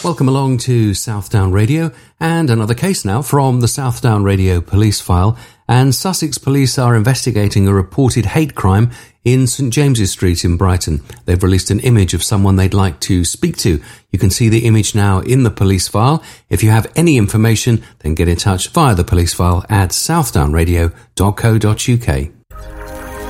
Welcome along to Southdown Radio, and another case now from the Southdown Radio police file. And Sussex police are investigating a reported hate crime in St James's Street in Brighton. They've released an image of someone they'd like to speak to. You can see the image now in the police file. If you have any information, then get in touch via the police file at southdownradio.co.uk.